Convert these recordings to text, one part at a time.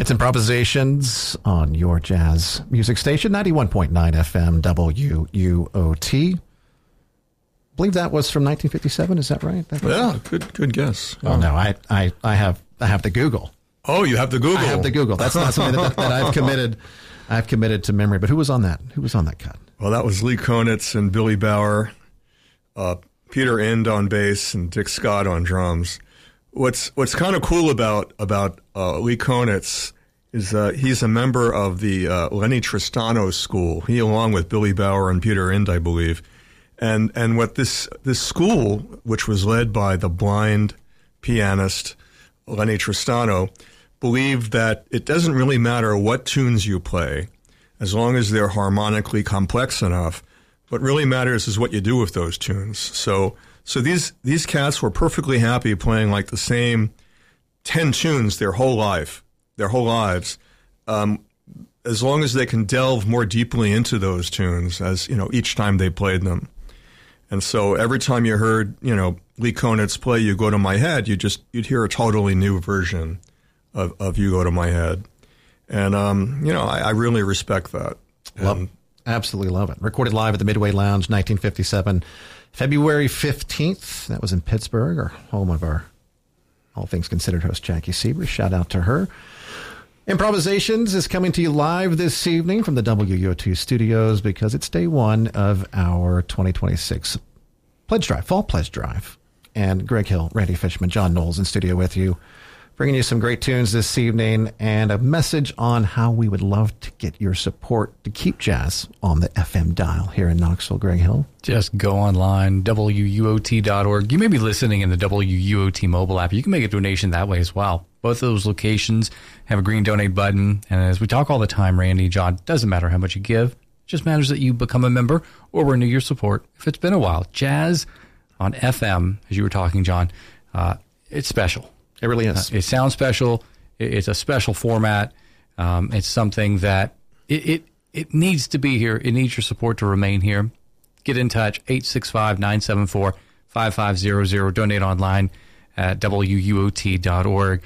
It's Improvisations on your jazz music station, 91.9 FM WUOT. I believe that was from 1957. Is that right? Yeah, good guess. Oh, no, I have to Google. Oh, you have to Google. I have to Google. That's not something that I've committed. I've committed to memory. But who was on that? Who was on that cut? Well, that was Lee Konitz and Billy Bauer, Peter End on bass, and Dick Scott on drums. What's kind of cool about Lee Konitz is he's a member of the Lenny Tristano school. He, along with Billy Bauer and Peter End, I believe. And what this school, which was led by the blind pianist Lenny Tristano, believed that it doesn't really matter what tunes you play, as long as they're harmonically complex enough. What really matters is what you do with those tunes. So these cats were perfectly happy playing like the same 10 tunes their whole lives, as long as they can delve more deeply into those tunes, as each time they played them. And so every time you heard Lee Konitz play "You Go to My Head," you'd hear a totally new version of "You Go to My Head," and I really respect that. Absolutely love it. Recorded live at the Midway Lounge, 1957, February 15th. That was in Pittsburgh, our home of our All Things Considered host, Jackie Sieber. Shout out to her. Improvisations is coming to you live this evening from the WUO2 studios because it's day one of our 2026 pledge drive, fall pledge drive. And Greg Hill, Randy Fishman, John Knowles in studio with you, bringing you some great tunes this evening and a message on how we would love to get your support to keep jazz on the FM dial here in Knoxville. Greg Hill. Just go online, WUOT.org. You may be listening in the WUOT mobile app. You can make a donation that way as well. Both of those locations have a green donate button. And as we talk all the time, Randy, John, doesn't matter how much you give. It just matters that you become a member or renew your support. If it's been a while, jazz on FM, as you were talking, John, it's special. It really is. It sounds special. It's a special format. It's something that it needs to be here. It needs your support to remain here. Get in touch, 865-974-5500. Donate online at WUOT.org.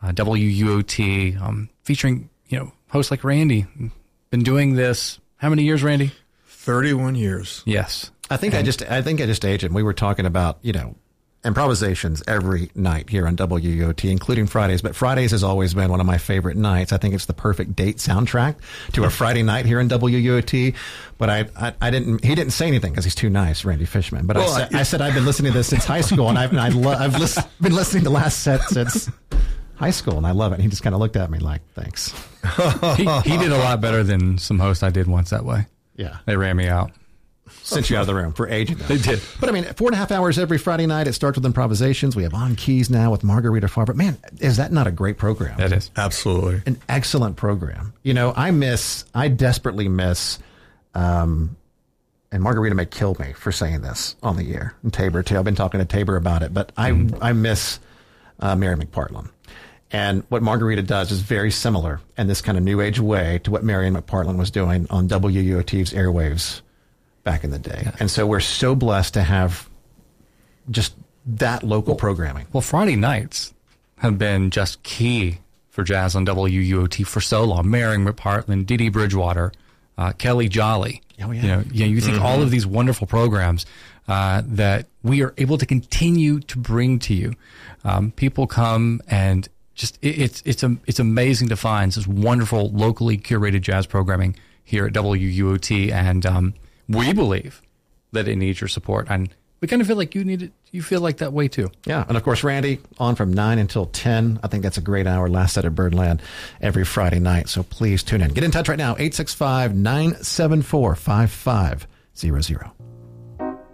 WUOT, featuring, hosts like Randy. Been doing this, how many years, Randy? 31 years. Yes. I think I just aged him. We were talking about, improvisations every night here on WUOT, including Fridays. But Fridays has always been one of my favorite nights. I think it's the perfect date soundtrack to a Friday night here in WUOT. But he didn't say anything because he's too nice, Randy Fishman. But I said I've been listening to this since high school, and I've been listening to the last set since high school, and I love it. And he just kind of looked at me like, thanks. He did a lot better than some hosts I did once that way. Yeah. They ran me out. Sent you out of the room for aging. They did. But 4.5 hours every Friday night. It starts with improvisations. We have On Keys now with Margarita Farber. Man, is that not a great program? That is. Absolutely. An excellent program. I desperately miss, and Margarita may kill me for saying this on the air, and Tabor too. I've been talking to Tabor about it, but I miss Mary McPartland. And what Margarita does is very similar in this kind of new age way to what Marion McPartland was doing on WUOT's airwaves back in the day. And so we're so blessed to have just that local programming. Well, Friday nights have been just key for jazz on WUOT for so long. Marion McPartland, Dee Dee Bridgewater, Kelly Jolly. Oh, yeah. You think all of these wonderful programs that we are able to continue to bring to you. People come and just it's amazing to find this wonderful locally curated jazz programming here at WUOT, and we believe that it needs your support, and we kind of feel like you need it. You feel like that way too. Yeah, and of course, Randy on from 9 until 10. I think that's a great hour. Last set at Birdland every Friday night. So please tune in. Get in touch right now. 865-974-5500.